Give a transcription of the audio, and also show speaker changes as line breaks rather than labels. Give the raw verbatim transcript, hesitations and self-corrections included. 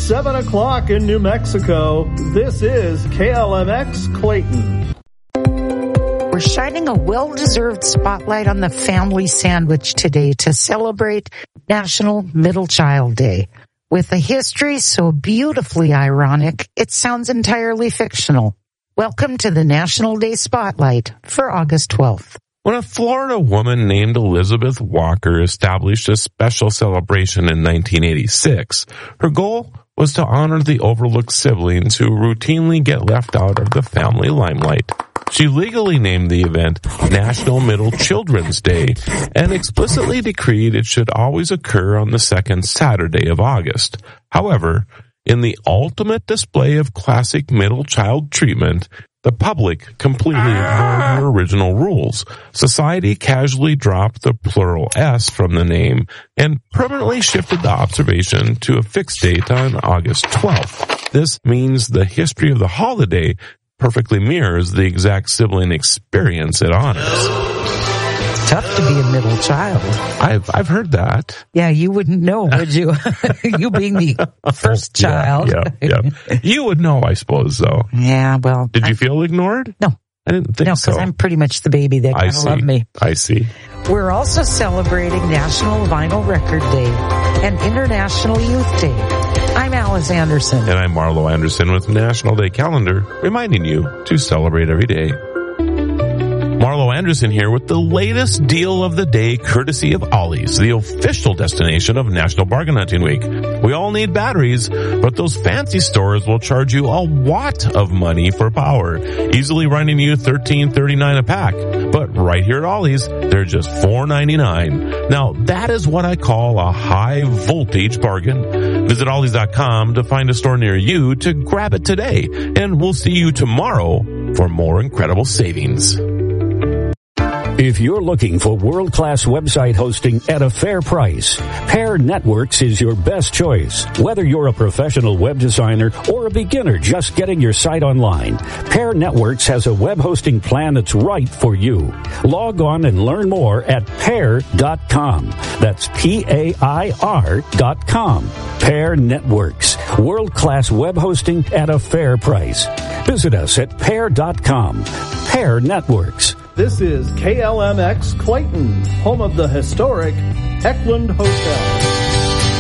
seven o'clock in New Mexico. This is K L M X Clayton.
We're shining a well-deserved spotlight on the family sandwich today to celebrate National Middle Child Day. With a history so beautifully ironic, it sounds entirely fictional. Welcome to the National Day Spotlight for August twelfth.
When a Florida woman named Elizabeth Walker established a special celebration in nineteen eighty-six, her goal was to honor the overlooked siblings who routinely get left out of the family limelight. She legally named the event National Middle Children's Day and explicitly decreed it should always occur on the second Saturday of August. However, in the ultimate display of classic middle child treatment, the public completely ignored her original rules. Society casually dropped the plural S from the name and permanently shifted the observation to a fixed date on August twelfth. This means the history of the holiday perfectly mirrors the exact sibling experience it honors.
Tough to be a middle child.
I've I've heard that.
Yeah, you wouldn't know, would you? You being the first child.
Yeah, yeah, yeah. You would know, I suppose, though.
Yeah, well.
Did
I,
you feel ignored?
No.
I didn't think
no,
so.
No, because I'm pretty much the baby that kind of loved me.
I see.
We're also celebrating National Vinyl Record Day and International Youth Day. I'm Alice Anderson.
And I'm Marlo Anderson with National Day Calendar, reminding you to celebrate every day. Marlo Anderson here with the latest deal of the day, courtesy of Ollie's, the official destination of National Bargain Hunting Week. We all need batteries, but those fancy stores will charge you a wad of money for power, easily running you thirteen thirty-nine a pack. But right here at Ollie's, they're just four ninety-nine. Now, that is what I call a high voltage bargain. Visit ollies dot com to find a store near you to grab it today, and we'll see you tomorrow for more incredible savings.
If you're looking for world-class website hosting at a fair price, Pair Networks is your best choice. Whether you're a professional web designer or a beginner just getting your site online, Pair Networks has a web hosting plan that's right for you. Log on and learn more at pair dot com. That's P A I R dot com. Pair Networks, world-class web hosting at a fair price. Visit us at pair dot com. Pair Networks.
This is K L M X Clayton, home of the historic Heckland Hotel.